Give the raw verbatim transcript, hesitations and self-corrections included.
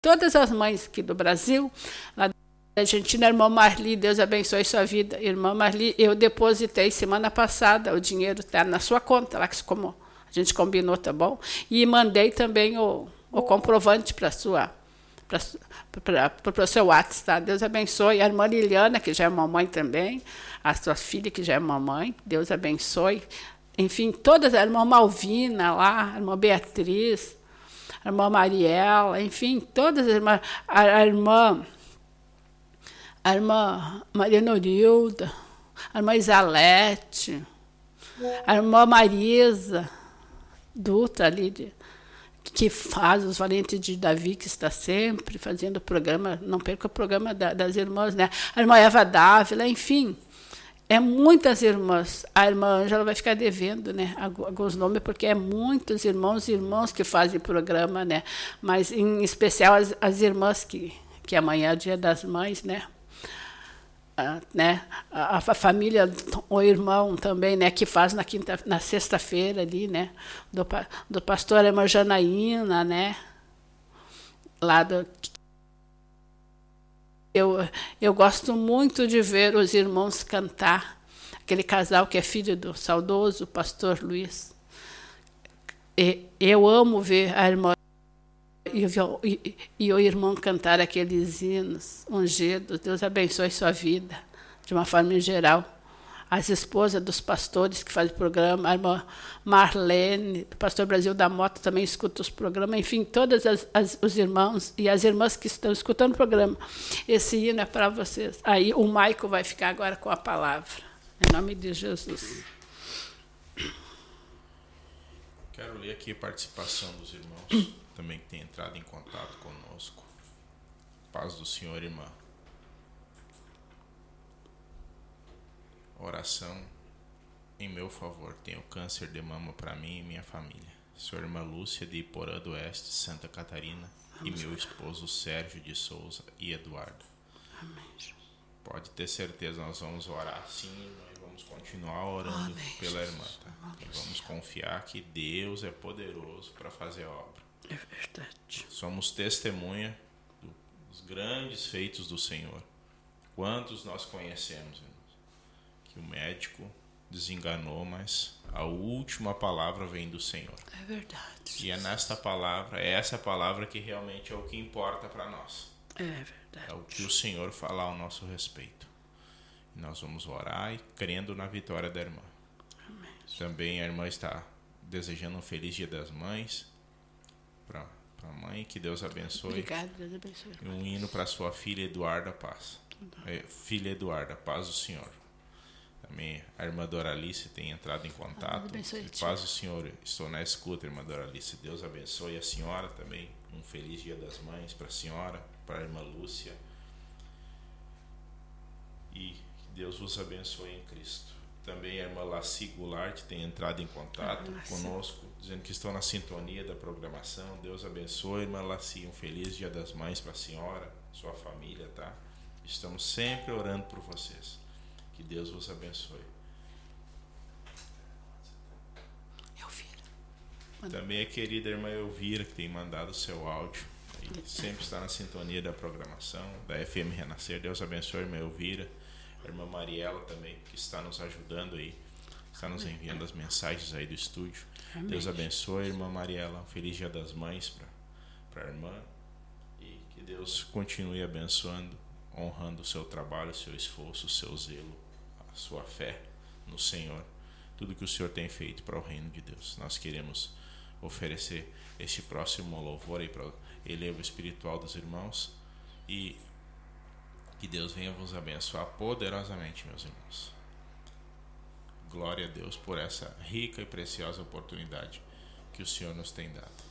todas as mães aqui do Brasil, lá da Argentina, a irmã Marli, Deus abençoe sua vida. Irmã Marli, eu depositei semana passada, o dinheiro está na sua conta, lá que como a gente combinou, tá bom? E mandei também o, o comprovante para sua para o seu WhatsApp, tá? Deus abençoe. A irmã Liliana, que já é mamãe também, a sua filha, que já é mamãe, Deus abençoe. Enfim, todas, a irmã Malvina lá, a irmã Beatriz, a irmã Mariela, enfim, todas as irmãs, a, a irmã, a irmã Maria Norilda, a irmã Isalete, a irmã Marisa Dutra ali, de, que faz os Valentes de Davi, que está sempre fazendo o programa, não perca o programa da, das irmãs, né? A irmã Eva Dávila, enfim, é muitas irmãs. A irmã Ângela vai ficar devendo, né, alguns nomes, porque é muitos irmãos e irmãos que fazem programa, né? Mas, em especial, as, as irmãs, que, que amanhã é dia das mães, né? Ah, né? A, a família, o irmão também, né, que faz na quinta, na sexta-feira ali, né, do, do pastor irmã Janaína, né, lá do... Eu, eu gosto muito de ver os irmãos cantar, aquele casal que é filho do saudoso pastor Luiz. E, eu amo ver a irmã E, e, e o irmão cantar aqueles hinos ungidos. Deus abençoe sua vida, de uma forma em geral. As esposas dos pastores que fazem o programa, a irmã Marlene, do Pastor Brasil da Mota, também escuta os programas. Enfim, todos as, as, os irmãos e as irmãs que estão escutando o programa. Esse hino é para vocês. Aí o Maico vai ficar agora com a palavra. Em nome de Jesus. Quero ler aqui a participação dos irmãos também que tem entrado em contato conosco. Paz do Senhor, irmã. Oração em meu favor. Tenho câncer de mama para mim e minha família. Sua irmã Lúcia de Iporã do Oeste, Santa Catarina. Amém. E meu esposo Sérgio de Souza e Eduardo. Amém. Pode ter certeza, nós vamos orar sim, nós vamos continuar orando. Amém, pela irmã, tá? E vamos confiar que Deus é poderoso para fazer a obra. É verdade. Somos testemunha dos grandes feitos do Senhor. Quantos nós conhecemos, irmãos? Que o médico desenganou, mas a última palavra vem do Senhor. É verdade. E é nesta palavra, é essa palavra que realmente é o que importa para nós. É verdade. É o que o Senhor fala ao nosso respeito. E nós vamos orar e crendo na vitória da irmã. Amém. Também a irmã está desejando um feliz Dia das Mães para a mãe, que Deus abençoe. Obrigada, Deus abençoe. E um hino para sua filha Eduarda Paz. É, filha Eduarda, paz do Senhor. Também a irmã Doralice tem entrado em contato. Abençoe, paz do Senhor, estou na escuta, irmã Doralice. Deus abençoe a senhora também. Um feliz Dia das Mães para a senhora, para a irmã Lúcia. E que Deus vos abençoe em Cristo. Também a irmã Laci Goulart tem entrado em contato ah, conosco, dizendo que estão na sintonia da programação. Deus abençoe, irmã Laci. Um feliz Dia das Mães para a senhora, sua família, tá? Estamos sempre orando por vocês. Que Deus vos abençoe. Elvira. Também a querida irmã Elvira, que tem mandado o seu áudio. E sempre está na sintonia da programação da F M Renascer. Deus abençoe, irmã Elvira. A irmã Mariela também, que está nos ajudando aí. Está nos enviando as mensagens aí do estúdio. Amém. Deus abençoe, irmã Mariela. Um feliz Dia das Mães para a irmã. E que Deus continue abençoando, honrando o seu trabalho, o seu esforço, o seu zelo, a sua fé no Senhor, tudo que o Senhor tem feito para o reino de Deus. Nós queremos oferecer este próximo louvor aí para o elevo espiritual dos irmãos e que Deus venha vos abençoar poderosamente, meus irmãos. Glória a Deus por essa rica e preciosa oportunidade que o Senhor nos tem dado.